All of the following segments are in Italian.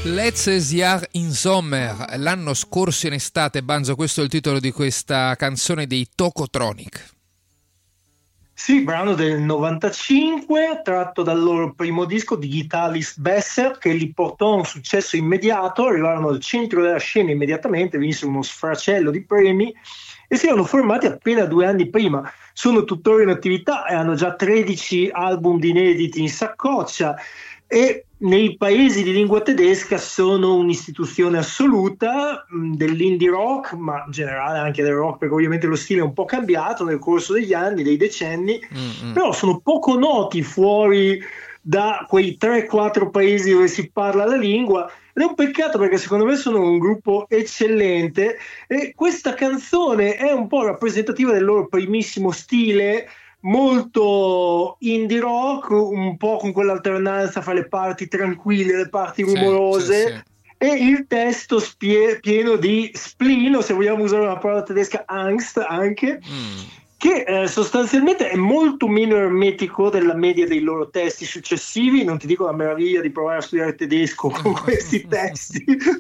Letztes Jahr in Sommer, l'anno scorso in estate, Banzo, questo è il titolo di questa canzone dei Tokotronic. Sì, brano del 95, tratto dal loro primo disco Digitalis Besser, che li portò a un successo immediato, arrivarono al centro della scena immediatamente, vinsero uno sfracello di premi e si erano formati appena 2 anni prima. Sono tuttora in attività e hanno già 13 album di inediti in saccoccia e nei paesi di lingua tedesca sono un'istituzione assoluta dell'indie rock, ma in generale anche del rock, perché ovviamente lo stile è un po' cambiato nel corso degli anni, dei decenni, però sono poco noti fuori da quei 3-4 paesi dove si parla la lingua, ed è un peccato perché secondo me sono un gruppo eccellente e questa canzone è un po' rappresentativa del loro primissimo stile, molto indie rock, un po' con quell'alternanza fra le parti tranquille e le parti rumorose, sì. E il testo pieno di spleen, o se vogliamo usare una parola tedesca, Angst anche, che sostanzialmente è molto meno ermetico della media dei loro testi successivi. Non ti dico la meraviglia di provare a studiare tedesco con questi testi,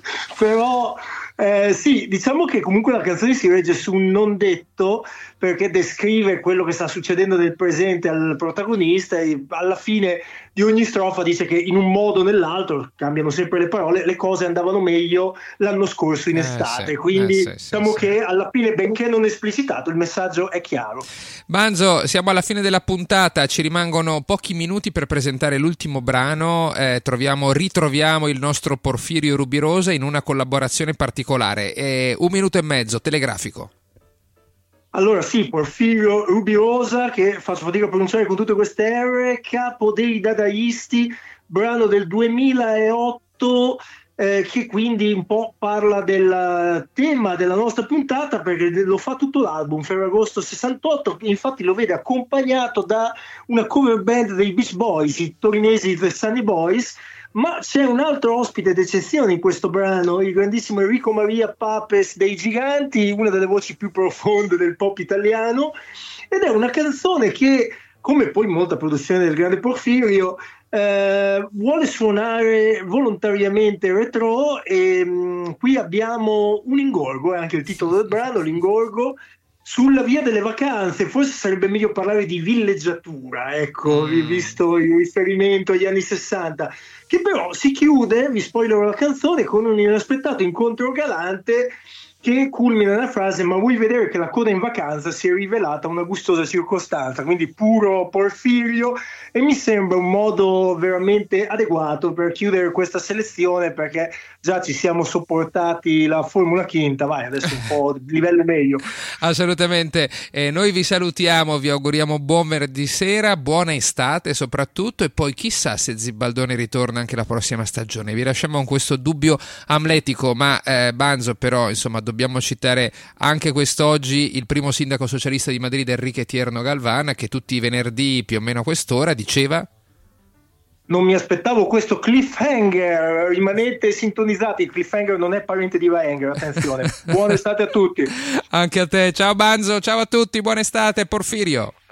però sì, diciamo che comunque la canzone si regge su un non detto, perché descrive quello che sta succedendo nel presente al protagonista e alla fine di ogni strofa dice che in un modo o nell'altro, cambiano sempre le parole, le cose andavano meglio l'anno scorso in estate, sì, quindi diciamo che alla fine, benché non esplicitato, il messaggio è chiaro. Banzo, siamo alla fine della puntata, ci rimangono pochi minuti per presentare l'ultimo brano, ritroviamo il nostro Porfirio Rubirosa in una collaborazione particolare, 1 minuto e mezzo, telegrafico. Allora sì, Porfirio Rubirosa, che faccio fatica a pronunciare con tutte queste R, capo dei dadaisti, brano del 2008, che quindi un po' parla del tema della nostra puntata, perché lo fa tutto l'album, Ferragosto 68, infatti lo vede accompagnato da una cover band dei Beach Boys, i torinesi The Sunny Boys, ma c'è un altro ospite d'eccezione in questo brano, il grandissimo Enrico Maria Papes dei Giganti, una delle voci più profonde del pop italiano, ed è una canzone che, come poi molta produzione del grande Porfirio, vuole suonare volontariamente retro e qui abbiamo un ingorgo, è anche il titolo del brano, l'ingorgo, sulla via delle vacanze. Forse sarebbe meglio parlare di villeggiatura, ecco, visto il riferimento agli anni 60, che però si chiude, vi spoilerò la canzone, con un inaspettato incontro galante che culmina nella frase: ma vuoi vedere che la coda in vacanza si è rivelata una gustosa circostanza, quindi puro Porfirio, e mi sembra un modo veramente adeguato per chiudere questa selezione, perché già ci siamo sopportati la Formula Quinta, vai adesso un po' di livello meglio. Assolutamente, noi vi salutiamo, vi auguriamo buon venerdì sera, buona estate soprattutto, e poi chissà se Zibaldone ritorna anche la prossima stagione. Vi lasciamo con questo dubbio amletico, ma Banzo, però insomma dobbiamo citare anche quest'oggi il primo sindaco socialista di Madrid, Enrique Tierno Galván, che tutti i venerdì più o meno a quest'ora diceva: non mi aspettavo questo cliffhanger, rimanete sintonizzati, il cliffhanger non è parente di Vahanger, attenzione. Buona estate a tutti. Anche a te, ciao Banzo, ciao a tutti, buona estate Porfirio.